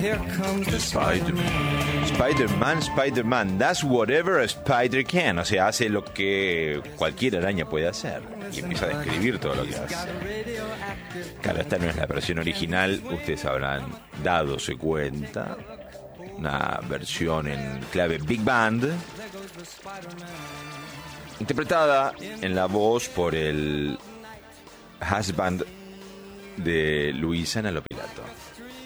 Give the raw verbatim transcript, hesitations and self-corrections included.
Spider-Man. Spider-Man, Spider-Man, does whatever a spider can. O sea, hace lo que cualquier araña puede hacer. Y empieza a describir todo lo que hace. Claro, esta no es la versión original. Ustedes habrán dado cuenta. Una versión en clave Big Band, interpretada en la voz por el husband de Luisana Lopilato.